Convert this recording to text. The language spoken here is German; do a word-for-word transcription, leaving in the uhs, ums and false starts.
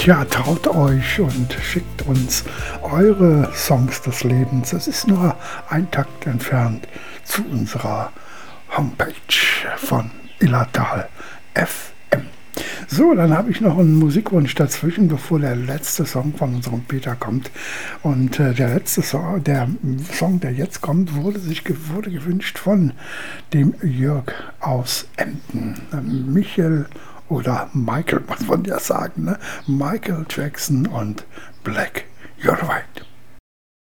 Ja, traut euch und schickt uns eure Songs des Lebens. Es ist nur ein Takt entfernt zu unserer Homepage von Illertal F M. So, dann habe ich noch einen Musikwunsch dazwischen, bevor der letzte Song von unserem Peter kommt. Und äh, der letzte Song, der Song, der jetzt kommt, wurde sich wurde gewünscht von dem Jörg aus Emden. Michael oder Michael, muss man ja sagen, ne? Michael Jackson und Black You're Right.